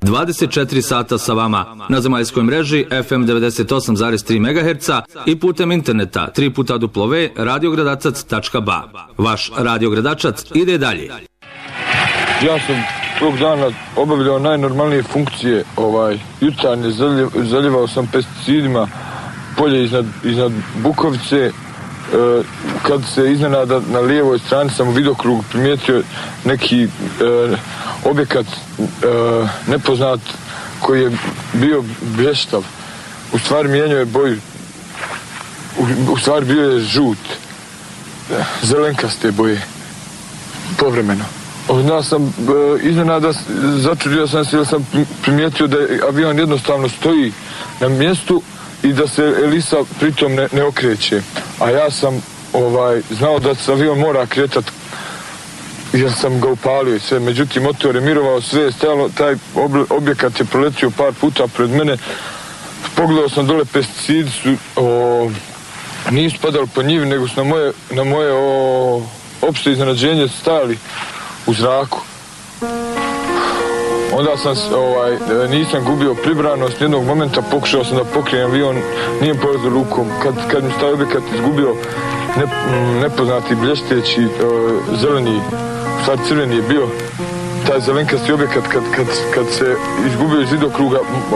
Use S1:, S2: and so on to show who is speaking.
S1: 24 sata sa vama na zemaljskoj mreži FM 98,3 MHz i putem interneta www.radiogradacac.ba. Vaš radiogradačac ide dalje.
S2: Ja sam tog dana obavljao najnormalnije funkcije, jutarnje zaljevao sam pesticidima polje iznad Bukovice. Kad se iznenada na lijevoj strani sam u vidokrugu primijetio neki objekat nepoznat koji je bio blještav. U stvari mijenjao je boju. U stvari bio je žut. Zelenkaste boje. Povremeno. Ja sam iznenada začudio sam se jer sam primijetio da avion jednostavno stoji na mjestu i da se Elisa pritom ne okreće. A ja sam znao da se avion mora kretati jer sam ga upalio i sve. Međutim, motor je mirovao, sve je stajalo, taj objekat je proletio par puta pred mene. Pogledao sam dole, pesticidi su nisu padali po njivi, nego su na moje opšte iznenađenje stajali u zraku. Onda sam nisam gubio pribranost, jednog momenta pokušao sam da pokrijem avion, nije polazio lukom. Kad mi taj objekat izgubio, nepoznati blješteći zeleni, u stvari crveni je bio, taj zelenkasti objekat kad se izgubio iz vidokruga,